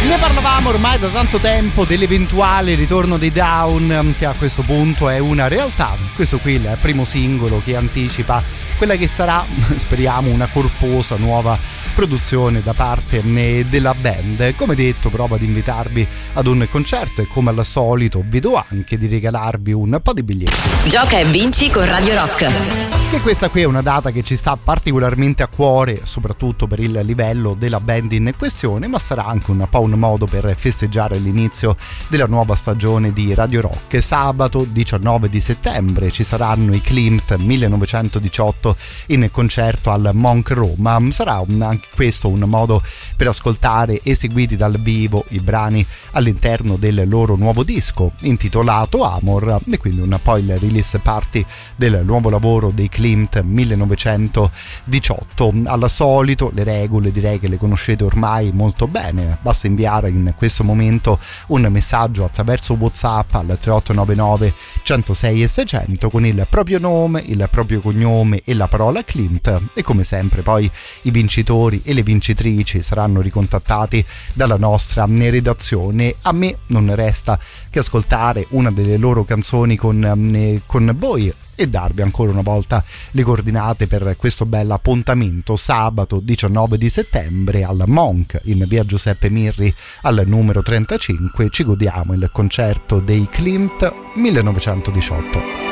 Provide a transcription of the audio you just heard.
Ne parlavamo ormai da tanto tempo dell'eventuale ritorno dei Down, che a questo punto è una realtà. Questo qui è il primo singolo che anticipa quella che sarà, speriamo, una corposa nuova produzione da parte della band. Come detto, provo ad invitarvi ad un concerto e come al solito vedo anche di regalarvi un po' di biglietti. Gioca e vinci con Radio Rock. Che questa qui è una data che ci sta particolarmente a cuore, soprattutto per il livello della band in questione, ma sarà anche un po' un modo per festeggiare l'inizio della nuova stagione di Radio Rock. Sabato 19 di settembre ci saranno i Klimt 1918 in concerto al Monk Roma. Sarà anche questo un modo per ascoltare eseguiti dal vivo i brani all'interno del loro nuovo disco intitolato Amor, e quindi un po' il release party del nuovo lavoro dei Klimt 1918. Al solito le regole direi che le conoscete ormai molto bene, basta inviare in questo momento un messaggio attraverso WhatsApp al 3899 106 e 600 con il proprio nome, il proprio cognome e la parola Klimt, e come sempre poi i vincitori e le vincitrici saranno ricontattati dalla nostra redazione. A me non resta che ascoltare una delle loro canzoni con voi e darvi ancora una volta le coordinate per questo bel appuntamento sabato 19 di settembre al Monk in via Giuseppe Mirri al numero 35. Ci godiamo il concerto dei Klimt 1918.